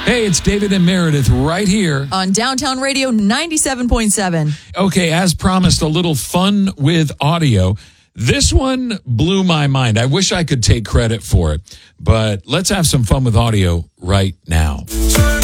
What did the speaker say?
Hey, it's David and Meredith right here on Downtown Radio 97.7. Okay, as promised, a little fun with audio. This one blew my mind. I wish I could take credit for it, but let's have some fun with audio right now.